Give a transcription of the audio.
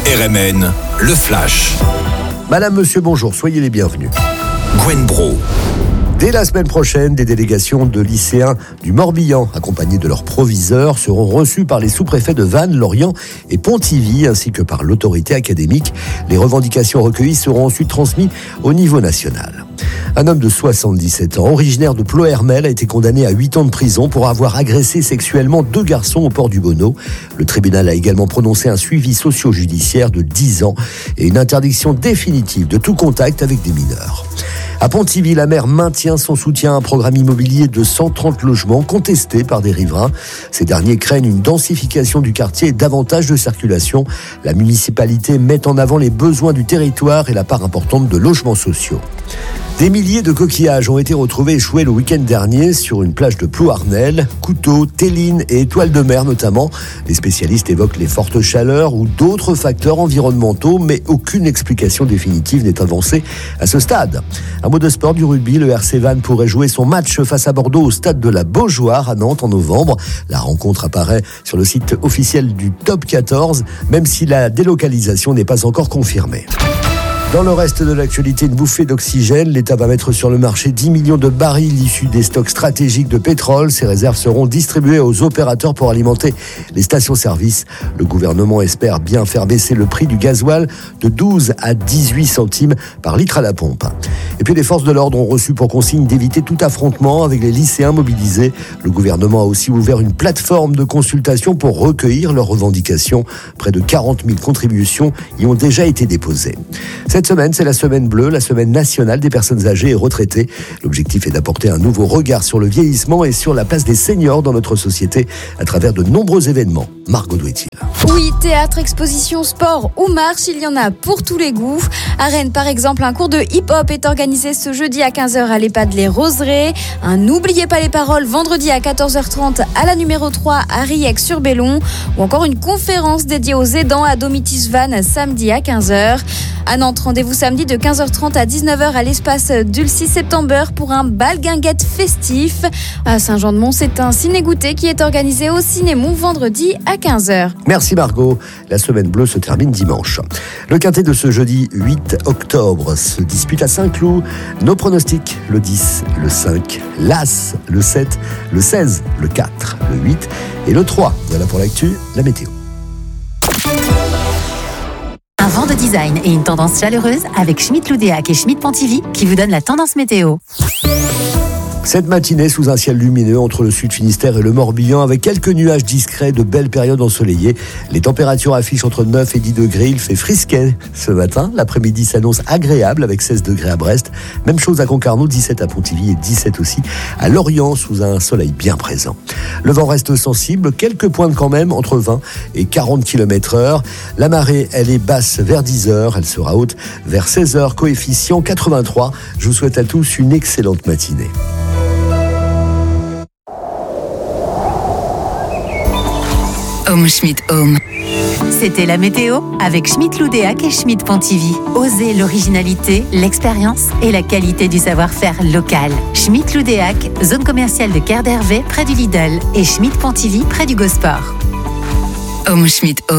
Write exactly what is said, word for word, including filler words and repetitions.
R M N, le Flash. Madame, monsieur, bonjour, soyez les bienvenus. Gwen Bro. Dès la semaine prochaine, des délégations de lycéens du Morbihan, accompagnés de leurs proviseurs, seront reçus par les sous-préfets de Vannes, Lorient et Pontivy, ainsi que par l'autorité académique. Les revendications recueillies seront ensuite transmises au niveau national. Un homme de soixante-dix-sept ans, originaire de Ploërmel, a été condamné à huit ans de prison pour avoir agressé sexuellement deux garçons au port du Bonneau. Le tribunal a également prononcé un suivi socio-judiciaire de dix ans et une interdiction définitive de tout contact avec des mineurs. À Pontivy, la maire maintient son soutien à un programme immobilier de cent trente logements contesté par des riverains. Ces derniers craignent une densification du quartier et davantage de circulation. La municipalité met en avant les besoins du territoire et la part importante de logements sociaux. Des milliers de coquillages ont été retrouvés échoués le week-end dernier sur une plage de Ploërmel. Couteaux, télines et étoiles de mer notamment. Les spécialistes évoquent les fortes chaleurs ou d'autres facteurs environnementaux, mais aucune explication définitive n'est avancée à ce stade. Un mot de sport, du rugby, le R C Vannes pourrait jouer son match face à Bordeaux au stade de la Beaujoire à Nantes en novembre. La rencontre apparaît sur le site officiel du Top quatorze, même si la délocalisation n'est pas encore confirmée. Dans le reste de l'actualité, une bouffée d'oxygène. L'État va mettre sur le marché dix millions de barils issus des stocks stratégiques de pétrole. Ces réserves seront distribuées aux opérateurs pour alimenter les stations-service. Le gouvernement espère bien faire baisser le prix du gasoil de douze à dix-huit centimes par litre à la pompe. Et puis les forces de l'ordre ont reçu pour consigne d'éviter tout affrontement avec les lycéens mobilisés. Le gouvernement a aussi ouvert une plateforme de consultation pour recueillir leurs revendications. Près de quarante mille contributions y ont déjà été déposées. Cette semaine, c'est la semaine bleue, la semaine nationale des personnes âgées et retraitées. L'objectif est d'apporter un nouveau regard sur le vieillissement et sur la place des seniors dans notre société à travers de nombreux événements. Margot Douetil. Oui, théâtre, exposition, sport ou marche, il y en a pour tous les goûts. À Rennes, par exemple, un cours de hip-hop est organisé ce jeudi à quinze heures à l'EHPAD Les Roseraies. Un N'oubliez pas les paroles vendredi à quatorze heures trente à la numéro trois à Riec-sur-Bellon. Ou encore une conférence dédiée aux aidants à Domitis Vannes samedi à quinze heures. À Nantes, rendez-vous samedi de quinze heures trente à dix-neuf heures à l'espace Dulcie September pour un bal guinguette festif. À Saint-Jean-de-Mont, c'est un ciné-goûter qui est organisé au Cinémont vendredi à quinze heures. Merci Margot. La semaine bleue se termine dimanche. Le quintet de ce jeudi huit octobre se dispute à Saint-Cloud. Nos pronostics, le dix, le cinq, l'As, le sept, le seize, le quatre, le huit et le trois. Voilà pour l'actu, la météo. Un vent de design et une tendance chaleureuse avec Schmitt-Loudéac et Schmitt-Pontivy qui vous donnent la tendance météo. Cette matinée sous un ciel lumineux entre le sud Finistère et le Morbihan avec quelques nuages discrets, de belles périodes ensoleillées. Les températures affichent entre neuf et dix degrés. Il fait frisquet ce matin. L'après-midi s'annonce agréable avec seize degrés à Brest. Même chose à Concarneau, dix-sept à Pontivy et dix-sept aussi à Lorient sous un soleil bien présent. Le vent reste sensible, quelques pointes quand même entre vingt et quarante kilomètres heure. La marée, elle est basse vers dix heures. Elle sera haute vers seize heures, coefficient quatre-vingt-trois. Je vous souhaite à tous une excellente matinée. Home Schmitt Home. C'était la météo avec Schmitt-Loudéac et Schmitt-Pontivy. Osez l'originalité, l'expérience et la qualité du savoir-faire local. Schmitt-Loudéac, zone commerciale de Caire d'Hervé près du Lidl et Schmitt-Pontivy près du Gosport. Home Schmitt Home.